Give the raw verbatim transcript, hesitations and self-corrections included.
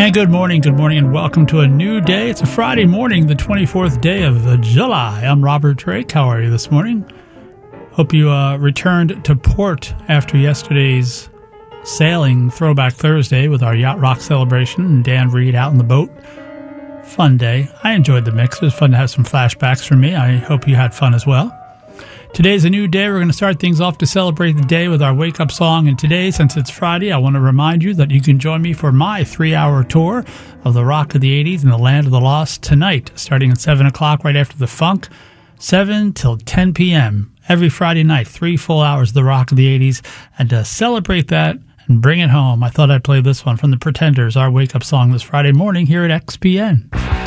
And good morning, good morning, and welcome to a new day. It's a Friday morning, the twenty-fourth day of July. I'm Robert Drake. How are you this morning? Hope you uh, returned to port after yesterday's sailing Throwback Thursday with our Yacht Rock celebration and Dan Reed out in the boat. Fun day. I enjoyed the mix. It was fun to have some flashbacks for me. I hope you had fun as well. Today's a new day. We're going to start things off to celebrate the day with our wake-up song. And today, since it's Friday, I want to remind you that you can join me for my three-hour tour of the rock of the eighties and the land of the lost tonight, starting at seven o'clock right after the funk, seven till ten p.m. every Friday night, three full hours of the rock of the eighties. And to celebrate that and bring it home, I thought I'd play this one from The Pretenders, our wake-up song this Friday morning here at X P N.